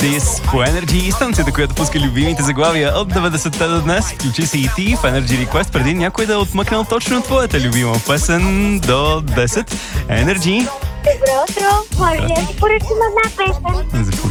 This по Energy, станцията, която пуска любимите заглавия от 90-те до днес. Включи се и ти в Energy Request преди някой да е отмъкнал точно твоята любима песен до 10. Energy. Добро утро! Може ли да си поръчам една песен?